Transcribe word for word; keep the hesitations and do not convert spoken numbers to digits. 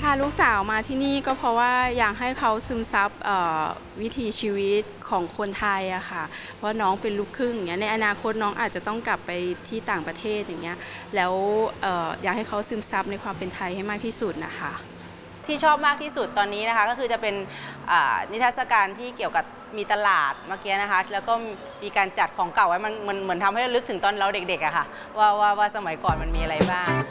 าลูกสาวมาที่นี่ก็เพราะว่าอยากให้เขาซึมซับวิถีชีวิตของคนไทยอะค่ะเพราะน้องเป็นลูกครึ่งอย่างเงี้ยในอนาคตน้องอาจจะต้องกลับไปที่ต่างประเทศอย่างเงี้ยแล้วอยากให้เขาซึมซับในความเป็นไทยให้มากที่สุดนะคะที่ชอบมากที่สุดตอนนี้นะคะก็คือจะเป็นนิทรรศการที่เกี่ยวกับมีตลาดเมื่อกี้นะคะแล้วก็มีการจัดของเก่าไว้มันเหมือนทำให้เราลึกถึงตอนเราเด็กๆอะค่ะว่าว่าว่าสมัยก่อนมันมีอะไรบ้าง